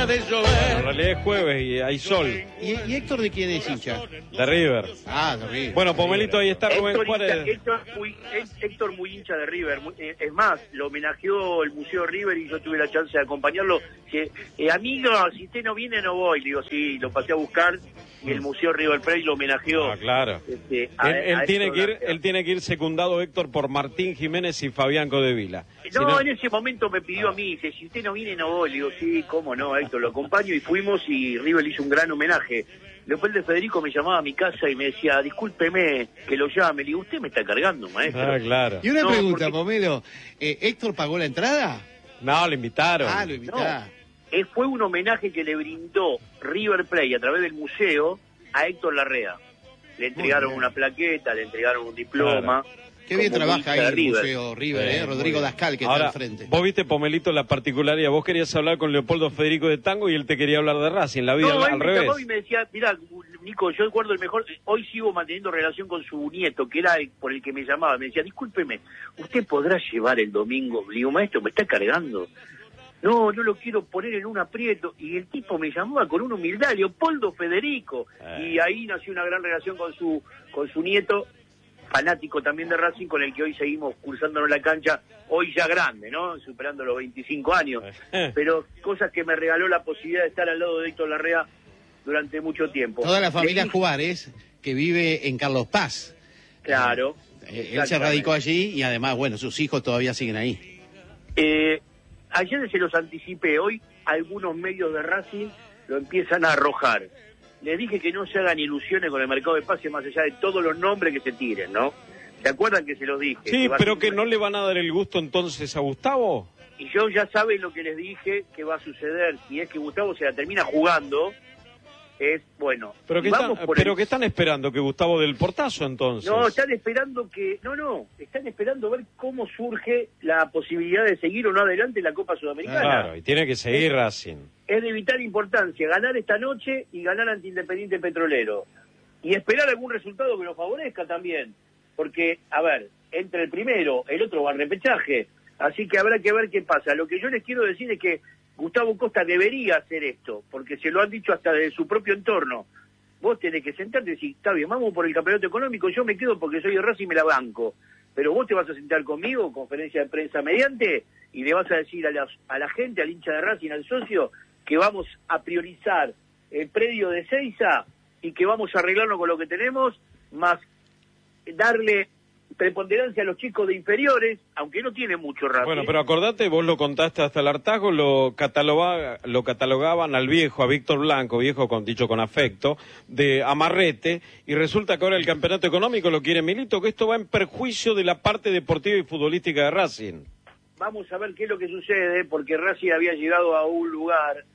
deja de llover. En realidad es jueves y hay sol. ¿Y Héctor de quién es hincha? De River. Ah, de River. Bueno, Pomelito, ahí está Rubén Juárez. Héctor muy hincha de River. Es más, lo homenajeó el Museo River y yo tuve la chance de acompañarlo. Amigo, si usted no viene, no voy. Le digo, sí, lo pasé a buscar y el Museo River Plate lo homenajeó. Ah, claro. Él tiene que ir secundado, Héctor, por Martín Jiménez y Fabián Codevila. No, en ese momento me pidió a mí, dice, si usted no viene, no voy. Le digo, sí, cómo no, Héctor, lo acompaño y fuimos y River le hizo un gran homenaje. Después de Federico me llamaba a mi casa y me decía, discúlpeme que lo llame. Le digo, usted me está cargando, maestro. Ah, claro. Y una pregunta, Pomelo, ¿Héctor pagó la entrada? No, lo invitaron. Ah, lo invitaron. No, fue un homenaje que le brindó River Plate a través del museo a Héctor Larrea. Le entregaron una plaqueta, le entregaron un diploma. Claro. Qué bien trabaja ahí el Museo River, Rodrigo Dascal, que ahora, está al frente. Vos viste, Pomelito, la particularidad. Vos querías hablar con Leopoldo Federico de Tango y él te quería hablar de Racing, la vida al revés. No, y me decía, mirá, Nico, yo recuerdo el mejor, hoy sigo manteniendo relación con su nieto, que era por el que me llamaba. Me decía, discúlpeme, ¿usted podrá llevar el domingo? Le digo, maestro, me está cargando. No lo quiero poner en un aprieto. Y el tipo me llamaba con una humildad, Leopoldo Federico. Y ahí nació una gran relación con su nieto, fanático también de Racing, con el que hoy seguimos cursándonos la cancha, hoy ya grande, ¿no? Superando los 25 años. Pero cosas que me regaló la posibilidad de estar al lado de Héctor Larrea durante mucho tiempo. Toda la familia Juárez, que vive en Carlos Paz. Claro. Él se radicó allí y además, bueno, sus hijos todavía siguen ahí. Ayer se los anticipé, hoy algunos medios de Racing lo empiezan a arrojar. Les dije que no se hagan ilusiones con el mercado de pases más allá de todos los nombres que se tiren, ¿no? ¿Se acuerdan que se los dije? Sí, pero que no le van a dar el gusto entonces a Gustavo. Y yo ya saben lo que les dije que va a suceder. Si es que Gustavo se la termina jugando, es bueno. ¿Pero qué están esperando? ¿Que Gustavo dé el portazo entonces? No, están esperando están esperando ver cómo surge la posibilidad de seguir o no adelante la Copa Sudamericana. Claro, y tiene que seguir Racing. Es de vital importancia ganar esta noche y ganar ante Independiente Petrolero. Y esperar algún resultado que lo favorezca también. Porque, a ver, entre el primero, el otro va al repechaje. Así que habrá que ver qué pasa. Lo que yo les quiero decir es que Gustavo Costa debería hacer esto, porque se lo han dicho hasta de su propio entorno. Vos tenés que sentarte y decir, está bien, vamos por el campeonato económico, yo me quedo porque soy de Racing y me la banco. Pero vos te vas a sentar conmigo, conferencia de prensa mediante, y le vas a decir a la gente, al hincha de Racing, al socio, que vamos a priorizar el predio de Seiza y que vamos a arreglarnos con lo que tenemos, más darle preponderancia a los chicos de inferiores, aunque no tiene mucho Racing. Bueno, pero acordate, vos lo contaste hasta el hartazgo, lo catalogaban al viejo, a Víctor Blanco, viejo dicho con afecto, de amarrete, y resulta que ahora el campeonato económico lo quiere Milito, que esto va en perjuicio de la parte deportiva y futbolística de Racing. Vamos a ver qué es lo que sucede, porque Racing había llegado a un lugar,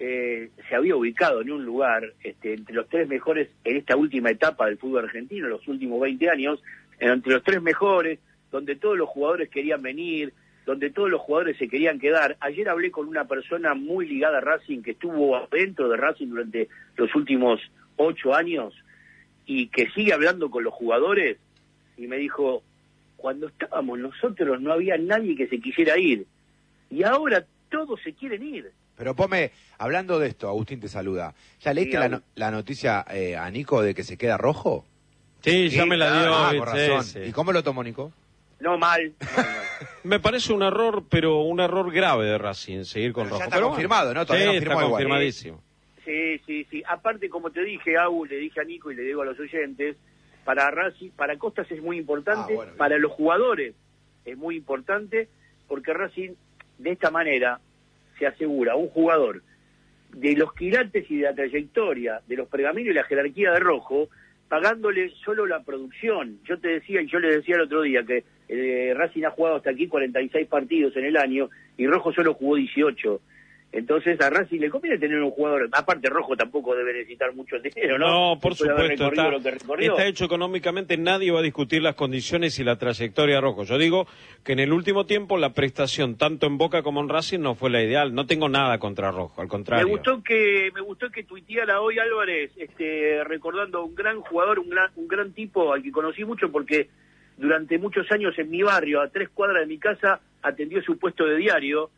se había ubicado en un lugar entre los tres mejores en esta última etapa del fútbol argentino, los últimos 20 años, entre los tres mejores, donde todos los jugadores querían venir, donde todos los jugadores se querían quedar. Ayer hablé con una persona muy ligada a Racing, que estuvo adentro de Racing durante los últimos 8 años, y que sigue hablando con los jugadores, y me dijo, cuando estábamos nosotros no había nadie que se quisiera ir, y ahora todos se quieren ir. Pero Pome, hablando de esto, Agustín te saluda. ¿Ya leíste la noticia a Nico de que se queda Rojo? Sí, ya me la dio. Con razón. Sí. ¿Y cómo lo tomó Nico? No, mal. Me parece un error, pero un error grave de Racing, seguir con Pero Rojo. Ya está confirmado, ¿no? Todavía sí, no firmó está igual. confirmadísimo. Sí. Aparte, como te dije, le dije a Nico y le digo a los oyentes, para Racing, para Costas es muy importante, para los jugadores es muy importante, porque Racing de esta manera se asegura un jugador de los quilates y de la trayectoria, de los pergaminos y la jerarquía de Rojo, pagándole solo la producción. Yo te decía, y yo le decía el otro día, que Racing ha jugado hasta aquí 46 partidos en el año, y Rojo solo jugó 18. Entonces a Racing le conviene tener un jugador, aparte Rojo tampoco debe necesitar mucho dinero, ¿no? No, por supuesto, está hecho económicamente, nadie va a discutir las condiciones y la trayectoria de Rojo. Yo digo que en el último tiempo la prestación, tanto en Boca como en Racing, no fue la ideal. No tengo nada contra Rojo, al contrario. Me gustó que tuiteara hoy Álvarez, recordando a un gran jugador, un gran tipo al que conocí mucho, porque durante muchos años en mi barrio, a 3 cuadras de mi casa, atendió su puesto de diario,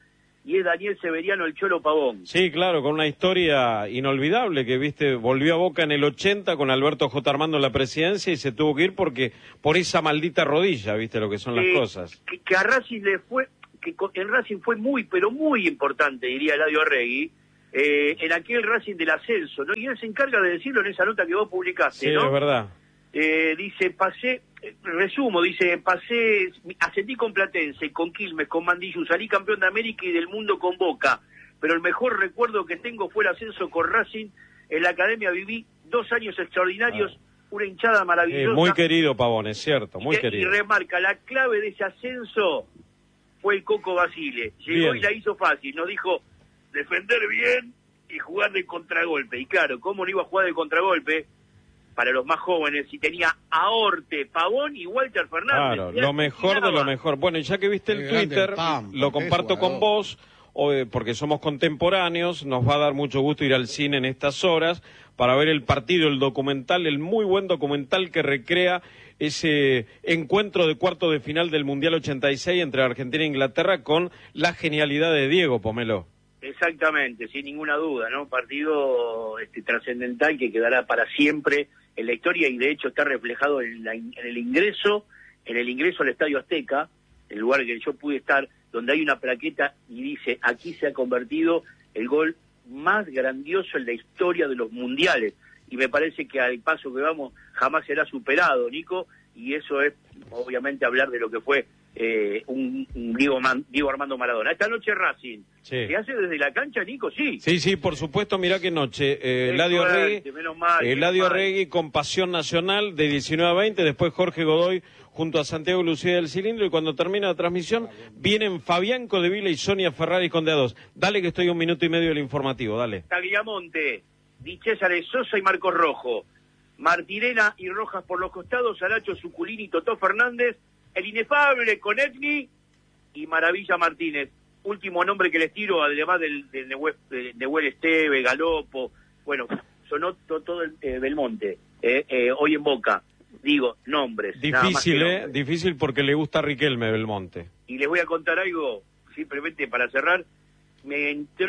y es Daniel Severiano el Cholo Pavón. Sí, claro, con una historia inolvidable que, viste, volvió a Boca en el 80 con Alberto J. Armando en la presidencia y se tuvo que ir porque por esa maldita rodilla, viste lo que son las cosas. Que a Racing en Racing fue muy, pero muy importante, diría Eladio Arregui, en aquel Racing del ascenso, ¿no? Y él se encarga de decirlo en esa nota que vos publicaste, sí, ¿no? Es verdad. Dice, ascendí con Platense, con Quilmes, con Mandillú, salí campeón de América y del mundo con Boca, pero el mejor recuerdo que tengo fue el ascenso con Racing. En la academia viví 2 años extraordinarios, una hinchada maravillosa. Muy querido Pavón, es cierto, muy querido. Y remarca, la clave de ese ascenso fue el Coco Basile. Llegó y la hizo fácil, nos dijo defender bien y jugar de contragolpe. Y claro, ¿cómo no iba a jugar de contragolpe? Para los más jóvenes, si tenía a Orte, Pavón y Walter Fernández. Claro, lo mejor de lo mejor. Bueno, y ya que viste el Twitter, lo comparto con vos, porque somos contemporáneos, nos va a dar mucho gusto ir al cine en estas horas para ver el partido, el documental, el muy buen documental que recrea ese encuentro de cuarto de final del Mundial 86 entre Argentina e Inglaterra con la genialidad de Diego, Pomelo. Exactamente, sin ninguna duda, ¿no? Partido trascendental que quedará para siempre en la historia y de hecho está reflejado en el ingreso al Estadio Azteca, el lugar que yo pude estar, donde hay una plaqueta y dice, aquí se ha convertido el gol más grandioso en la historia de los mundiales. Y me parece que al paso que vamos jamás será superado, Nico, y eso es obviamente hablar de lo que fue un Diego Armando Maradona. Esta noche Racing, sí. ¿se hace desde la cancha, Nico? Sí. Sí, por supuesto, mirá qué noche. Eladio Arregui con Pasión Nacional de 19 a 20, después Jorge Godoy junto a Santiago Lucía del Cilindro, y cuando termina la transmisión vienen Fabián Codevila y Sonia Ferrari con D2. Dale que estoy 1 minuto y medio del informativo, dale. Tagliamonte, Di César Sosa y Marcos Rojo, Martirena y Rojas por los costados, Aracho Suculini y Totó Fernández, el inefable Conecni y Maravilla Martínez. Último nombre que les tiro, además de Nehuel Esteve, Galopo, bueno, sonó todo el Belmonte, hoy en Boca. Digo, nombres. Difícil porque le gusta a Riquelme Belmonte. Y les voy a contar algo, simplemente para cerrar, me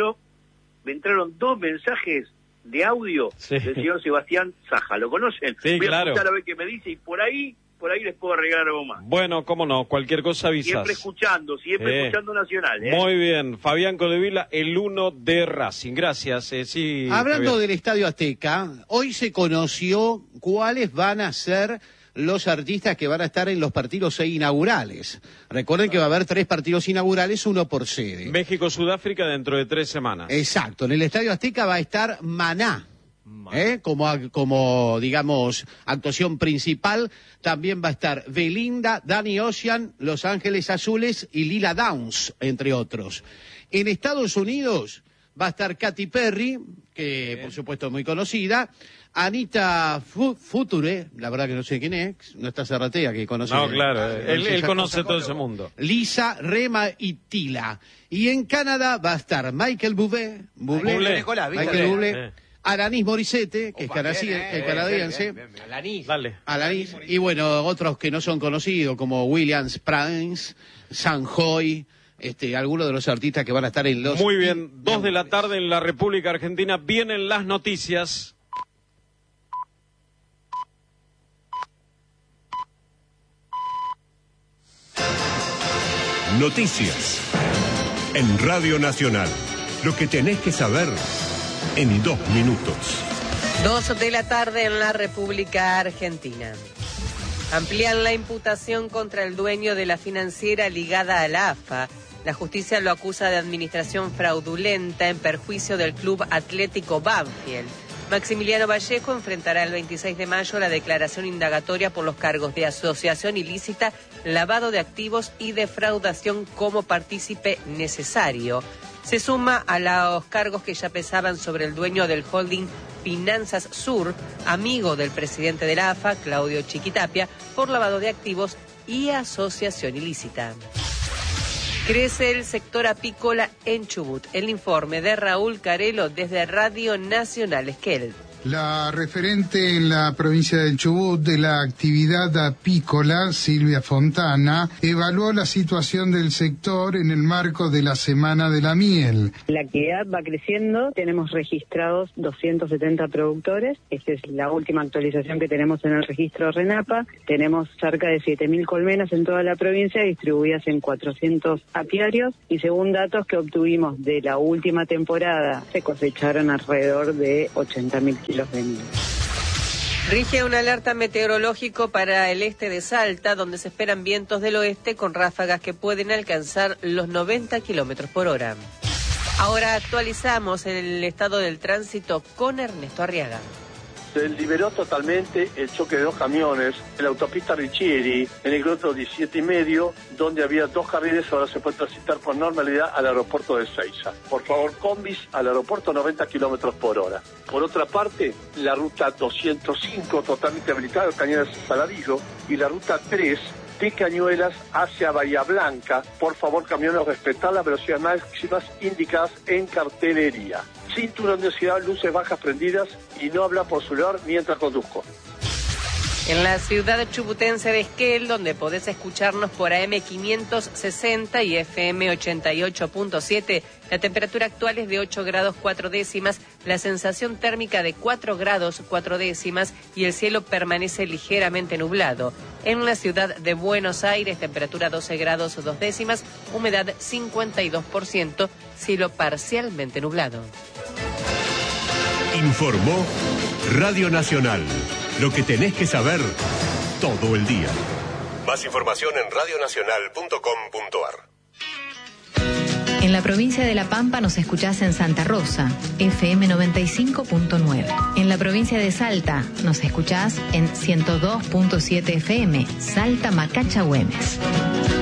entraron 2 mensajes de audio del señor Sebastián Saja, ¿lo conocen? Sí, voy claro. A escuchar a ver qué me dice y por ahí les puedo arreglar algo más. Bueno, cómo no, cualquier cosa avisas. Siempre escuchando Nacional. Muy bien, Fabián Codevila, el 1 de Racing. Gracias. Sí, hablando Fabián. del Estadio Azteca, hoy se conoció cuáles van a ser los artistas que van a estar en los partidos inaugurales. Recuerden que va a haber 3 partidos inaugurales, 1 por sede. México-Sudáfrica dentro de 3 semanas. Exacto, en el Estadio Azteca va a estar Maná. Como digamos actuación principal. También va a estar Belinda, Danny Ocean, Los Ángeles Azules y Lila Downs, entre otros. En Estados Unidos va a estar Katy Perry, que por supuesto es muy conocida, Anita Future, la verdad que no sé quién es, no está Serratea que conoce. No, claro, él conoce todo ese mundo. Lisa, Rema y Tila. Y en Canadá va a estar Michael Bublé. Michael Bublé. Alanis Morissette, que es canadiense. Alanis. Y bueno, otros que no son conocidos, como Williams Prince, Sanjoy, algunos de los artistas que van a estar en los... Muy bien, 2 de la tarde en la República Argentina, vienen las noticias. Noticias en Radio Nacional. Lo que tenés que saber en 2 minutos. 2 de la tarde en la República Argentina. Amplían la imputación contra el dueño de la financiera ligada a la AFA. La justicia lo acusa de administración fraudulenta en perjuicio del Club Atlético Banfield. Maximiliano Vallejo enfrentará el 26 de mayo la declaración indagatoria por los cargos de asociación ilícita, lavado de activos y defraudación como partícipe necesario. Se suma a los cargos que ya pesaban sobre el dueño del holding Finanzas Sur, amigo del presidente de la AFA, Claudio Chiquitapia, por lavado de activos y asociación ilícita. Crece el sector apícola en Chubut. El informe de Raúl Carelo desde Radio Nacional Esquel. La referente en la provincia del Chubut de la actividad apícola, Silvia Fontana, evaluó la situación del sector en el marco de la Semana de la Miel. La actividad va creciendo, tenemos registrados 270 productores, esta es la última actualización que tenemos en el registro RENAPA, tenemos cerca de 7.000 colmenas en toda la provincia distribuidas en 400 apiarios y según datos que obtuvimos de la última temporada se cosecharon alrededor de 80.000 kilos de miel. Rige un alerta meteorológico para el este de Salta, donde se esperan vientos del oeste con ráfagas que pueden alcanzar los 90 kilómetros por hora. Ahora actualizamos el estado del tránsito con Ernesto Arriaga. Se liberó totalmente el choque de dos camiones en la autopista Richieri, en el kilómetro 17,5, donde había dos carriles, ahora se puede transitar con normalidad al aeropuerto de Ezeiza. Por favor, combis al aeropuerto 90 kilómetros por hora. Por otra parte, la ruta 205 totalmente habilitada, Cañuelas Saladillo, y la ruta 3 de Cañuelas hacia Bahía Blanca. Por favor, camiones, respetar las velocidades máximas indicadas en cartelería. Cinturón de ciudad, luces bajas prendidas y no habla por celular mientras conduzco. En la ciudad chubutense de Esquel, donde podés escucharnos por AM 560 y FM 88.7, la temperatura actual es de 8 grados 4 décimas, la sensación térmica de 4 grados 4 décimas y el cielo permanece ligeramente nublado. En la ciudad de Buenos Aires, temperatura 12 grados 2 décimas, humedad 52%, cielo parcialmente nublado. Informó Radio Nacional. Lo que tenés que saber todo el día. Más información en radionacional.com.ar. En la provincia de La Pampa nos escuchás en Santa Rosa, FM 95.9. En la provincia de Salta nos escuchás en 102.7 FM, Salta Macacha Güemes.